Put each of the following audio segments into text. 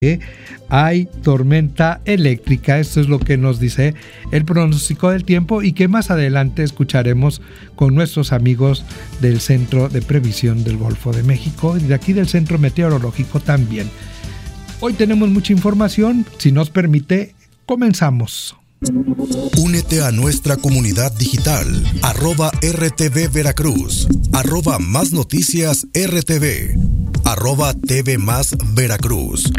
hay tormenta eléctrica. Esto es lo que nos dice el pronóstico del tiempo y que más adelante escucharemos con nuestros amigos del Centro de Previsión del Golfo de México y de aquí del Centro Meteorológico también. Hoy tenemos mucha información, si nos permite, comenzamos. Únete a nuestra comunidad digital, @RTV Veracruz, @Más Noticias RTV, @TV Más Veracruz,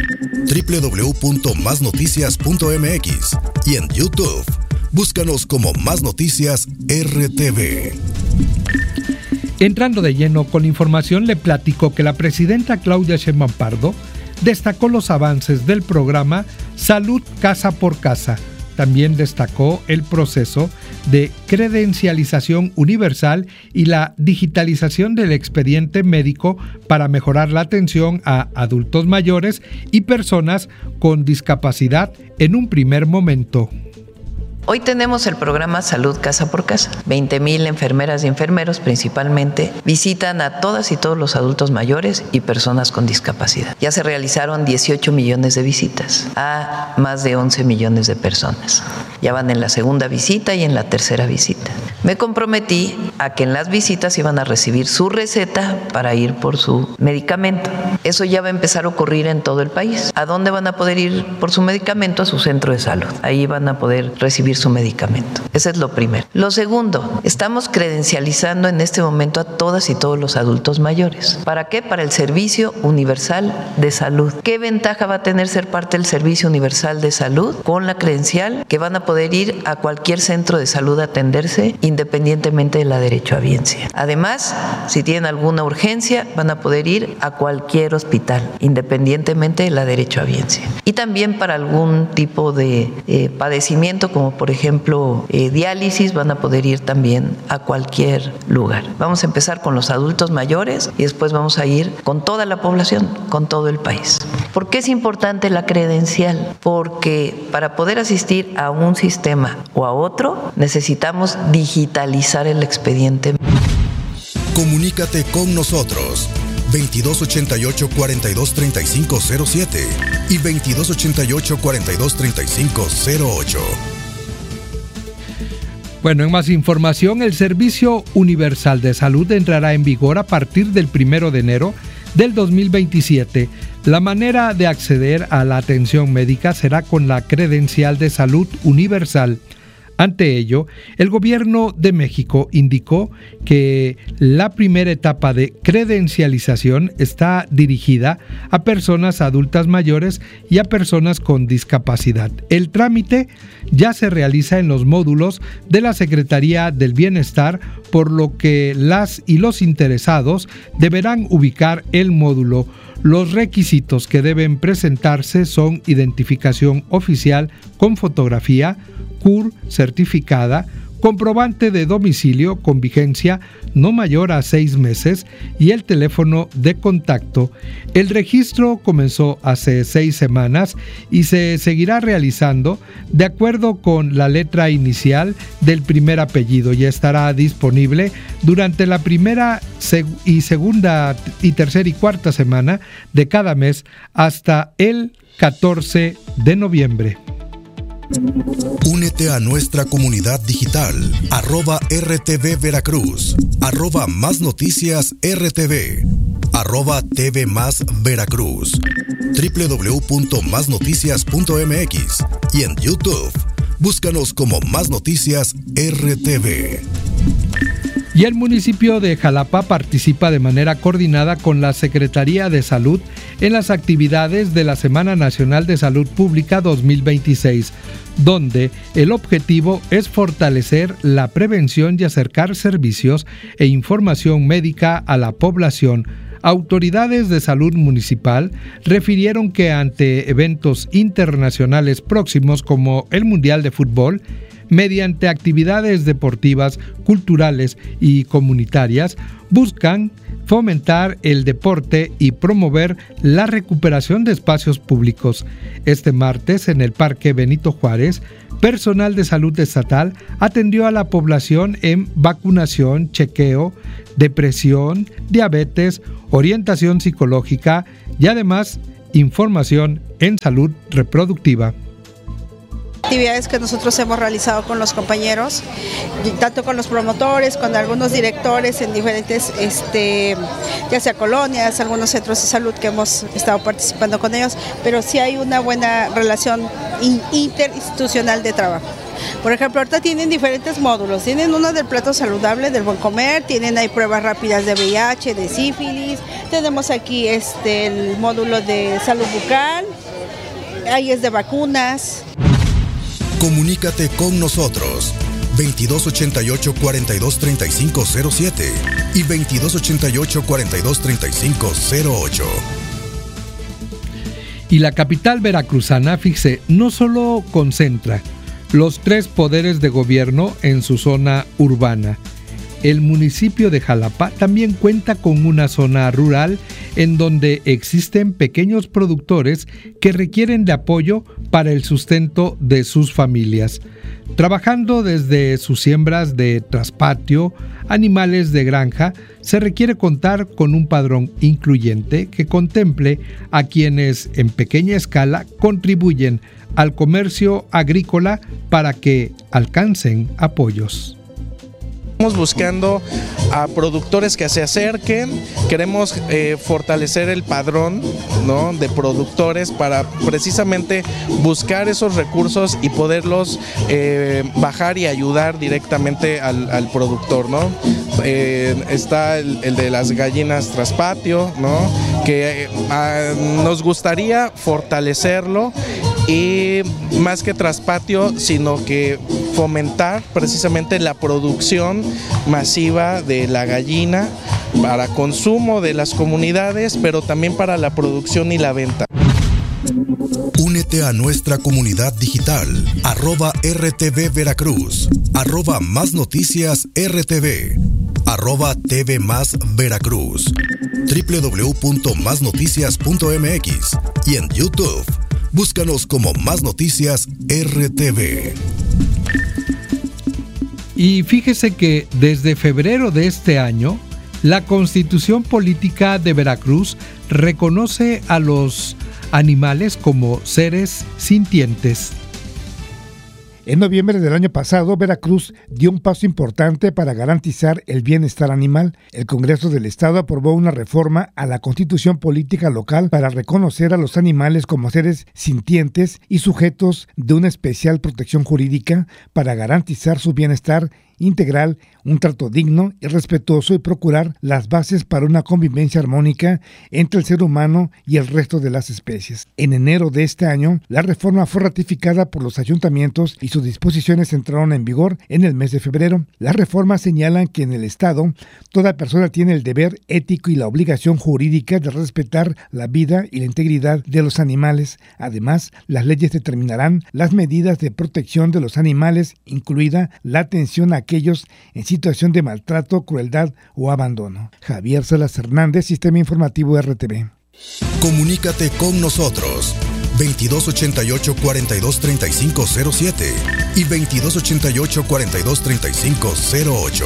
www.masnoticias.mx y en YouTube. Búscanos como Más Noticias RTV. Entrando de lleno con información, le platico que la presidenta Claudia Sheinbaum Pardo destacó los avances del programa Salud Casa por Casa. También destacó el proceso de credencialización universal y la digitalización del expediente médico para mejorar la atención a adultos mayores y personas con discapacidad en un primer momento. Hoy tenemos el programa Salud Casa por Casa. 20,000 enfermeras y enfermeros principalmente visitan a todas y todos los adultos mayores y personas con discapacidad. Ya se realizaron 18 millones de visitas a más de 11 millones de personas. Ya van en la segunda visita y en la tercera visita. Me comprometí a que en las visitas iban a recibir su receta para ir por su medicamento. Eso ya va a empezar a ocurrir en todo el país. ¿A dónde van a poder ir por su medicamento? A su centro de salud. Ahí van a poder recibir su medicamento. Ese es lo primero. Lo segundo, estamos credencializando en este momento a todas y todos los adultos mayores. ¿Para qué? Para el Servicio Universal de Salud. ¿Qué ventaja va a tener ser parte del Servicio Universal de Salud? Con la credencial que van a poder ir a cualquier centro de salud a atenderse independientemente de la derechohabiencia. Además, si tienen alguna urgencia, van a poder ir a cualquier hospital independientemente de la derechohabiencia. Y también para algún tipo de padecimiento como por ejemplo diálisis, van a poder ir también a cualquier lugar. Vamos a empezar con los adultos mayores y después vamos a ir con toda la población, con todo el país. ¿Por qué es importante la credencial? Porque para poder asistir a un sistema o a otro necesitamos digitalizar el expediente. Comunícate con nosotros 2288-423507 y 2288-423508. Bueno, en más información, el Servicio Universal de Salud entrará en vigor a partir del 1 de enero del 2027. La manera de acceder a la atención médica será con la credencial de salud universal. Ante ello, el Gobierno de México indicó que la primera etapa de credencialización está dirigida a personas adultas mayores y a personas con discapacidad. El trámite ya se realiza en los módulos de la Secretaría del Bienestar, por lo que las y los interesados deberán ubicar el módulo. Los requisitos que deben presentarse son identificación oficial con fotografía, CUR certificada, comprobante de domicilio con vigencia no mayor a 6 meses y el teléfono de contacto. El registro comenzó hace 6 semanas y se seguirá realizando de acuerdo con la letra inicial del primer apellido y estará disponible durante la primera y segunda y tercera y cuarta semana de cada mes hasta el 14 de noviembre. Únete a nuestra comunidad digital, @RTV Veracruz, @Más Noticias RTV, @TV Más Veracruz, www.masnoticias.mx y en YouTube. Búscanos como Más Noticias RTV. Y el municipio de Jalapa participa de manera coordinada con la Secretaría de Salud en las actividades de la Semana Nacional de Salud Pública 2026, donde el objetivo es fortalecer la prevención y acercar servicios e información médica a la población. Autoridades de salud municipal refirieron que ante eventos internacionales próximos como el Mundial de Fútbol, mediante actividades deportivas, culturales y comunitarias, buscan fomentar el deporte y promover la recuperación de espacios públicos. Este martes, en el Parque Benito Juárez, personal de salud estatal atendió a la población en vacunación, chequeo, depresión, diabetes, orientación psicológica y además información en salud reproductiva. Actividades que nosotros hemos realizado con los compañeros, tanto con los promotores, con algunos directores en diferentes, ya sea colonias, algunos centros de salud que hemos estado participando con ellos, pero sí hay una buena relación interinstitucional de trabajo. Por ejemplo, ahorita tienen diferentes módulos, tienen uno del plato saludable, del buen comer, tienen ahí pruebas rápidas de VIH, de sífilis, tenemos aquí el módulo de salud bucal, ahí es de vacunas. Comunícate con nosotros 2288-423507 y 2288-423508. Y la capital veracruzana, fíjese, no solo concentra los 3 poderes de gobierno en su zona urbana. El municipio de Jalapa también cuenta con una zona rural en donde existen pequeños productores que requieren de apoyo para el sustento de sus familias, trabajando desde sus siembras de traspatio, animales de granja. Se requiere contar con un padrón incluyente que contemple a quienes en pequeña escala contribuyen al comercio agrícola para que alcancen apoyos. Estamos buscando a productores que se acerquen, queremos fortalecer el padrón, ¿no?, de productores para precisamente buscar esos recursos y poderlos bajar y ayudar directamente al productor, ¿no? Está el de las gallinas traspatio, ¿no?, que nos gustaría fortalecerlo y más que traspatio, sino que fomentar precisamente la producción masiva de la gallina para consumo de las comunidades, pero también para la producción y la venta. Únete a nuestra comunidad digital, @RTV Veracruz, @Más Noticias RTV, @TV Más Veracruz, www.masnoticias.mx y en YouTube. Búscanos como Más Noticias RTV. Y fíjese que desde febrero de este año, la Constitución Política de Veracruz reconoce a los animales como seres sintientes. En noviembre del año pasado, Veracruz dio un paso importante para garantizar el bienestar animal. El Congreso del Estado aprobó una reforma a la Constitución Política local para reconocer a los animales como seres sintientes y sujetos de una especial protección jurídica para garantizar su bienestar integral, un trato digno y respetuoso y procurar las bases para una convivencia armónica entre el ser humano y el resto de las especies. En enero de este año, la reforma fue ratificada por los ayuntamientos y sus disposiciones entraron en vigor en el mes de febrero. Las reformas señalan que en el Estado, toda persona tiene el deber ético y la obligación jurídica de respetar la vida y la integridad de los animales. Además, las leyes determinarán las medidas de protección de los animales, incluida la atención a aquellos en situación de maltrato, crueldad o abandono. Javier Salas Hernández, Sistema Informativo RTV. Comunícate con nosotros 2288-423507 y 2288-423508.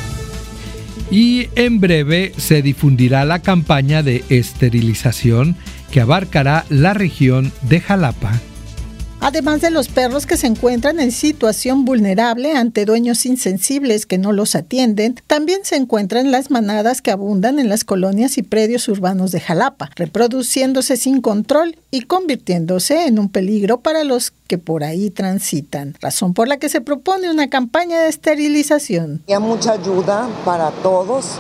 Y en breve se difundirá la campaña de esterilización que abarcará la región de Jalapa. Además de los perros que se encuentran en situación vulnerable ante dueños insensibles que no los atienden, también se encuentran las manadas que abundan en las colonias y predios urbanos de Jalapa, reproduciéndose sin control y convirtiéndose en un peligro para los que por ahí transitan, razón por la que se propone una campaña de esterilización. Hay mucha ayuda para todos,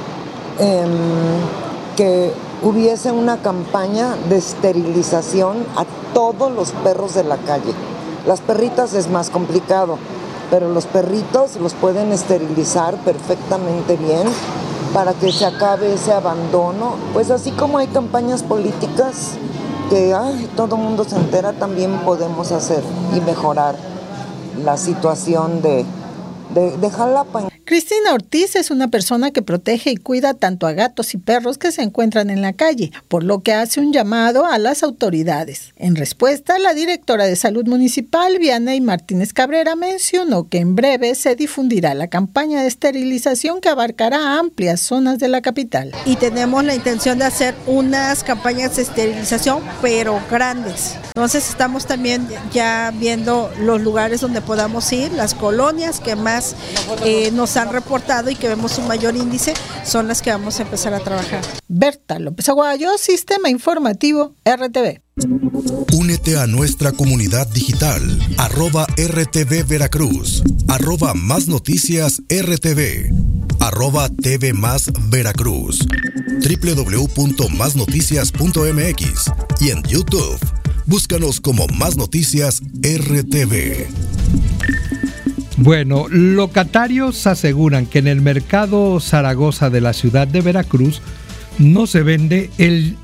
que hubiese una campaña de esterilización a todos los perros de la calle. Las perritas es más complicado, pero los perritos los pueden esterilizar perfectamente bien para que se acabe ese abandono. Pues así como hay campañas políticas que todo el mundo se entera, también podemos hacer y mejorar la situación de Jalapa. Cristina Ortiz es una persona que protege y cuida tanto a gatos y perros que se encuentran en la calle, por lo que hace un llamado a las autoridades. En respuesta, la directora de Salud Municipal, Vianey Martínez Cabrera, mencionó que en breve se difundirá la campaña de esterilización que abarcará amplias zonas de la capital. Y tenemos la intención de hacer unas campañas de esterilización, pero grandes. Entonces estamos también ya viendo los lugares donde podamos ir, las colonias que más nos han reportado y que vemos un mayor índice, son las que vamos a empezar a trabajar. Berta López Aguayo, Sistema Informativo RTV. Únete a nuestra comunidad digital, @RTV Veracruz, @Más Noticias RTV, @TV Más Veracruz, www.masnoticias.mx y en YouTube. Búscanos como Más Noticias RTV. Bueno, locatarios aseguran que en el mercado Zaragoza de la ciudad de Veracruz no se vende el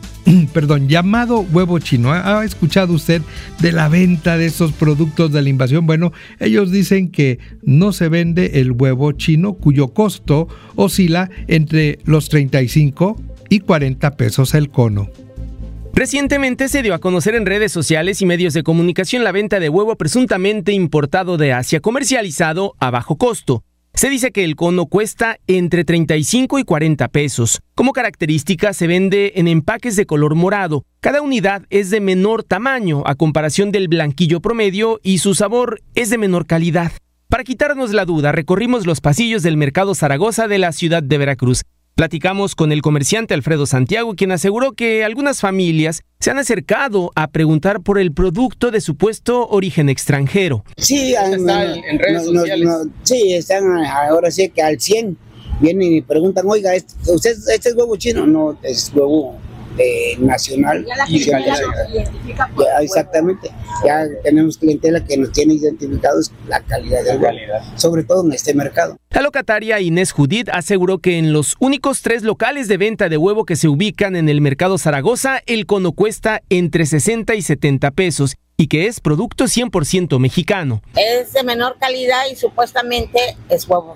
llamado huevo chino. ¿Ha escuchado usted de la venta de esos productos de la invasión? Bueno, ellos dicen que no se vende el huevo chino, cuyo costo oscila entre los 35 y 40 pesos el cono. Recientemente se dio a conocer en redes sociales y medios de comunicación la venta de huevo presuntamente importado de Asia, comercializado a bajo costo. Se dice que el cono cuesta entre 35 y 40 pesos. Como característica, se vende en empaques de color morado. Cada unidad es de menor tamaño a comparación del blanquillo promedio y su sabor es de menor calidad. Para quitarnos la duda, recorrimos los pasillos del mercado Zaragoza de la ciudad de Veracruz. Platicamos con el comerciante Alfredo Santiago, quien aseguró que algunas familias se han acercado a preguntar por el producto de supuesto origen extranjero. Sí, está en redes sociales. Sí, están ahora sí que al 100. Vienen y preguntan, oiga, ¿usted este es huevo chino? No, es huevo nacional. Ya la gente identifica por exactamente. Ya tenemos clientela que nos tiene identificados la calidad del huevo, sobre todo en este mercado. La locataria Inés Judith aseguró que en los únicos 3 locales de venta de huevo que se ubican en el mercado Zaragoza, el cono cuesta entre 60 y 70 pesos y que es producto 100% mexicano. Es de menor calidad y supuestamente es huevo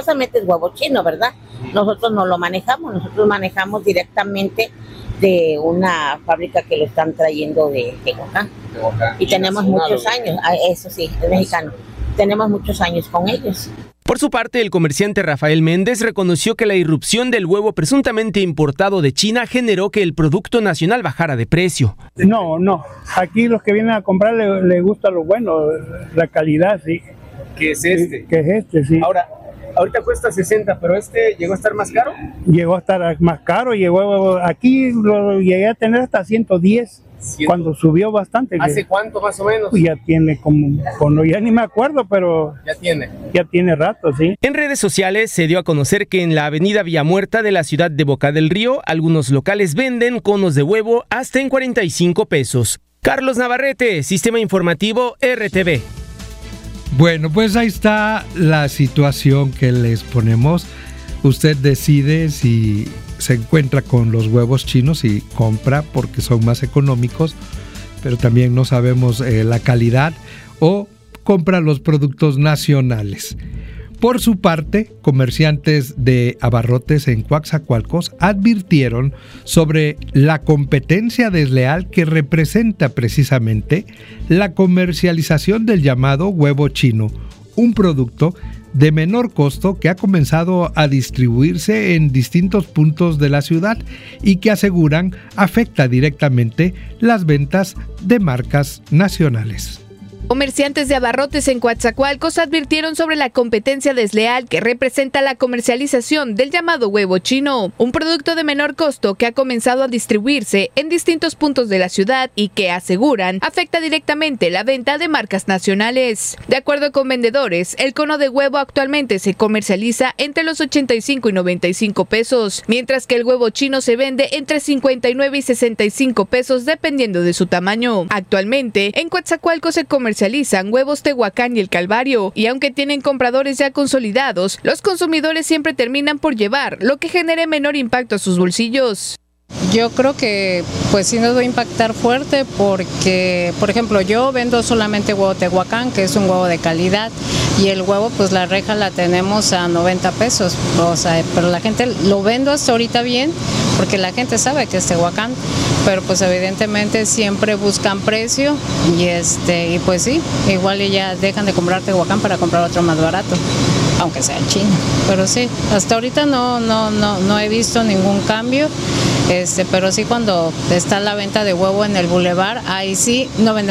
chino, ¿verdad? Nosotros no lo manejamos, nosotros manejamos directamente de una fábrica que lo están trayendo de Tehuacán. Y tenemos muchos años, eso sí, es mexicano. Tenemos muchos años con ellos. Por su parte, el comerciante Rafael Méndez reconoció que la irrupción del huevo presuntamente importado de China generó que el producto nacional bajara de precio. No. Aquí los que vienen a comprar les gusta lo bueno, la calidad, sí. ¿Qué es este? Que es este, sí. Ahorita cuesta 60, pero ¿llegó a estar más caro? Llegó a estar más caro, aquí lo llegué a tener hasta 110. Cuando subió bastante. ¿Hace cuánto más o menos? Ya tiene ya ni me acuerdo, pero ya tiene rato, sí. En redes sociales se dio a conocer que en la avenida Villamuerta de la ciudad de Boca del Río, algunos locales venden conos de huevo hasta en 45 pesos. Carlos Navarrete, Sistema Informativo RTV. Bueno, pues ahí está la situación que les ponemos. Usted decide si se encuentra con los huevos chinos y compra porque son más económicos, pero también no sabemos la calidad, o compra los productos nacionales. Por su parte, comerciantes de abarrotes en Coatzacoalcos advirtieron sobre la competencia desleal que representa precisamente la comercialización del llamado huevo chino, un producto de menor costo que ha comenzado a distribuirse en distintos puntos de la ciudad y que aseguran afecta directamente las ventas de marcas nacionales. Comerciantes de abarrotes en Coatzacoalcos advirtieron sobre la competencia desleal que representa la comercialización del llamado huevo chino, un producto de menor costo que ha comenzado a distribuirse en distintos puntos de la ciudad y que aseguran afecta directamente la venta de marcas nacionales. De acuerdo con vendedores, el cono de huevo actualmente se comercializa entre los 85 y 95 pesos, mientras que el huevo chino se vende entre 59 y 65 pesos dependiendo de su tamaño. Actualmente, en Coatzacoalcos se comercializan huevos Tehuacán y el Calvario, y aunque tienen compradores ya consolidados, los consumidores siempre terminan por llevar, lo que genere menor impacto a sus bolsillos. Yo creo que pues sí nos va a impactar fuerte porque, por ejemplo, yo vendo solamente huevo Tehuacán, que es un huevo de calidad, y el huevo pues la reja la tenemos a 90 pesos, o sea, pero la gente lo vendo hasta ahorita bien porque la gente sabe que es Tehuacán, pero pues evidentemente siempre buscan precio y pues sí, igual ya dejan de comprar Tehuacán para comprar otro más barato, aunque sea en China, pero sí, hasta ahorita no he visto ningún cambio. Pero sí, cuando está la venta de huevo en el bulevar, ahí sí no vendemos